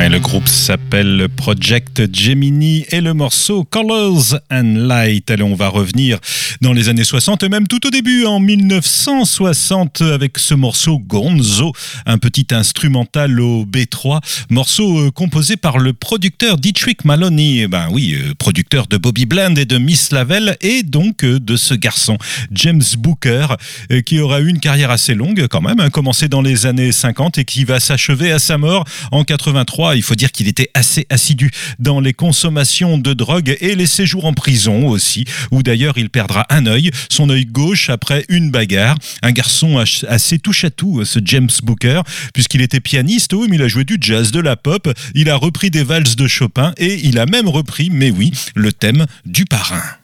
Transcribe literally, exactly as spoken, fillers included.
Ouais, le groupe s'appelle Project Gemini et le morceau Colors and Light. Allez, on va revenir dans les années soixante et même tout au début, en dix-neuf cent soixante, avec ce morceau Gonzo, un petit instrumental au B trois, morceau euh, composé par le producteur Dietrich Maloney, eh ben oui, euh, producteur de Bobby Bland et de Miss Lavelle, et donc euh, de ce garçon, James Booker, euh, qui aura eu une carrière assez longue quand même, hein, commencé dans les années cinquante et qui va s'achever à sa mort en quatre-vingt-trois. Il faut dire qu'il était assez assidu dans les consommations de drogue et les séjours en prison aussi, où d'ailleurs il perdra un œil, son œil gauche après une bagarre. Un garçon assez touche-à-tout, ce James Booker, puisqu'il était pianiste, oui, mais il a joué du jazz, de la pop, il a repris des valses de Chopin et il a même repris, mais oui, le thème du parrain.